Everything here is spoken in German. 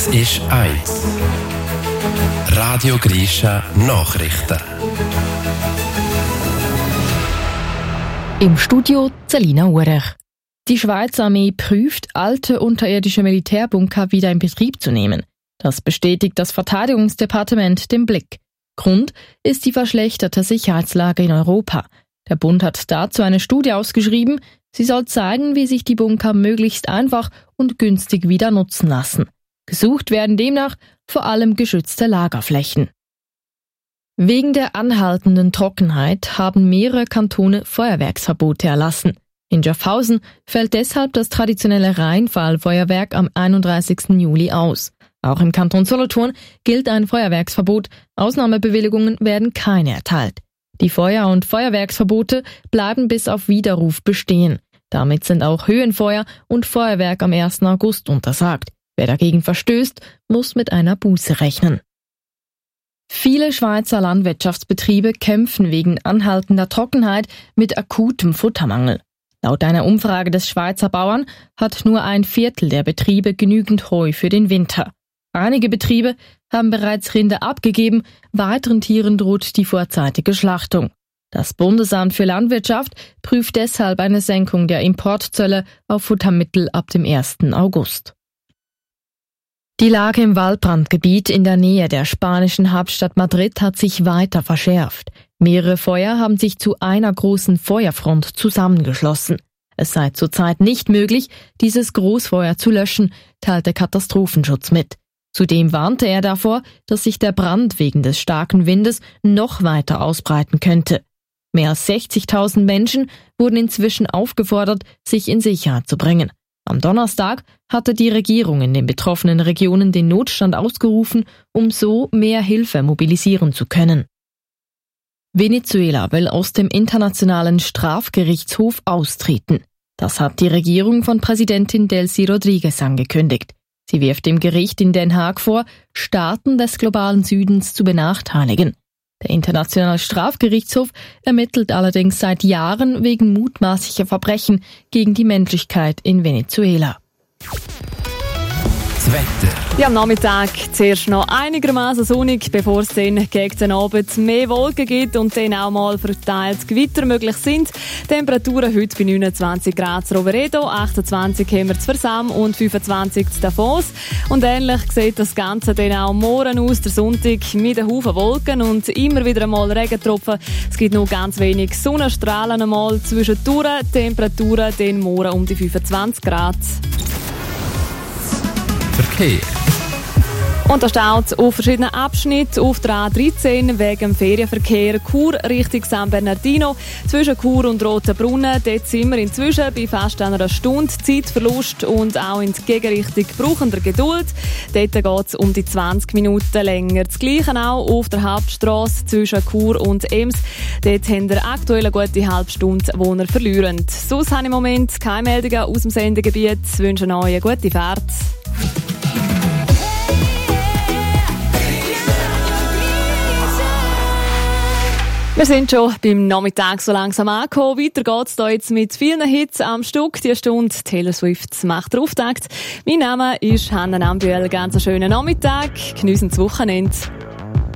Das ist 1. Radio Grisha Nachrichten. Im Studio Celina Urech. Die Schweizer Armee prüft, alte unterirdische Militärbunker wieder in Betrieb zu nehmen. Das bestätigt das Verteidigungsdepartement dem Blick. Grund ist die verschlechterte Sicherheitslage in Europa. Der Bund hat dazu eine Studie ausgeschrieben. Sie soll zeigen, wie sich die Bunker möglichst einfach und günstig wieder nutzen lassen. Gesucht werden demnach vor allem geschützte Lagerflächen. Wegen der anhaltenden Trockenheit haben mehrere Kantone Feuerwerksverbote erlassen. In Schaffhausen fällt deshalb das traditionelle Rheinfallfeuerwerk am 31. Juli aus. Auch im Kanton Solothurn gilt ein Feuerwerksverbot. Ausnahmebewilligungen werden keine erteilt. Die Feuer- und Feuerwerksverbote bleiben bis auf Widerruf bestehen. Damit sind auch Höhenfeuer und Feuerwerk am 1. August untersagt. Wer dagegen verstößt, muss mit einer Buße rechnen. Viele Schweizer Landwirtschaftsbetriebe kämpfen wegen anhaltender Trockenheit mit akutem Futtermangel. Laut einer Umfrage des Schweizer Bauern hat nur ein Viertel der Betriebe genügend Heu für den Winter. Einige Betriebe haben bereits Rinder abgegeben, weiteren Tieren droht die vorzeitige Schlachtung. Das Bundesamt für Landwirtschaft prüft deshalb eine Senkung der Importzölle auf Futtermittel ab dem 1. August. Die Lage im Waldbrandgebiet in der Nähe der spanischen Hauptstadt Madrid hat sich weiter verschärft. Mehrere Feuer haben sich zu einer großen Feuerfront zusammengeschlossen. Es sei zurzeit nicht möglich, dieses Großfeuer zu löschen, teilt der Katastrophenschutz mit. Zudem warnte er davor, dass sich der Brand wegen des starken Windes noch weiter ausbreiten könnte. Mehr als 60.000 Menschen wurden inzwischen aufgefordert, sich in Sicherheit zu bringen. Am Donnerstag hatte die Regierung in den betroffenen Regionen den Notstand ausgerufen, um so mehr Hilfe mobilisieren zu können. Venezuela will aus dem Internationalen Strafgerichtshof austreten. Das hat die Regierung von Präsidentin Delcy Rodriguez angekündigt. Sie wirft dem Gericht in Den Haag vor, Staaten des globalen Südens zu benachteiligen. Der Internationale Strafgerichtshof ermittelt allerdings seit Jahren wegen mutmaßlicher Verbrechen gegen die Menschlichkeit in Venezuela. Das Wetter. Ja, am Nachmittag zuerst noch einigermaßen sonnig, bevor es dann gegen den Abend mehr Wolken gibt und dann auch mal verteilt Gewitter möglich sind. Temperaturen heute bei 29 Grad zu Roveredo, 28 haben wir zu Versam und 25 zu Davos. Und ähnlich sieht das Ganze dann auch morgen aus, der Sonntag mit einem Haufen Wolken und immer wieder einmal Regentropfen. Es gibt nur ganz wenig Sonnenstrahlen einmal zwischendurch, Temperaturen dann morgen um die 25 Grad. Verkehr. Und da staut auf verschiedenen Abschnitten auf der A13 wegen dem Ferienverkehr Chur Richtung San Bernardino. Zwischen Chur und Rotenbrunnen, dort sind wir inzwischen bei fast einer Stunde Zeitverlust und auch in die Gegenrichtung brauchender Geduld. Dort geht es um die 20 Minuten länger. Das Gleiche auch auf der Hauptstrasse zwischen Chur und Ems. Dort haben wir aktuell eine gute halbe Stunde, die wir verlieren. Sonst habe ich im Moment keine Meldungen aus dem Sendegebiet. Ich wünsche euch eine gute Fahrt. Wir sind schon beim Nachmittag so langsam angekommen. Weiter geht's da jetzt mit vielen Hits am Stück. Die Stunde Taylor Swift macht den Auftakt. Mein Name ist Hanna Nambüel. Ganz einen schönen Nachmittag. Geniessen das Wochenende.